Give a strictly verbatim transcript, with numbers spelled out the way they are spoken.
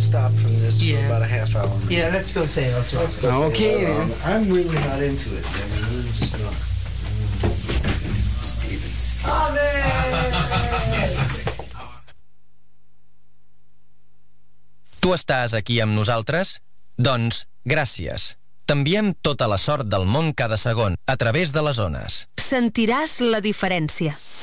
stop from this Yeah. for about a half hour. Man. Yeah, let's go say let's Let's go. go. say Okay, that. man. I'm really not into it. I mean, I'm just not. Steven. Tu estàs aquí amb nosaltres? Doncs, gràcies. T'enviem tota la sort del món cada segon, a través de les ones. Sentiràs la diferència.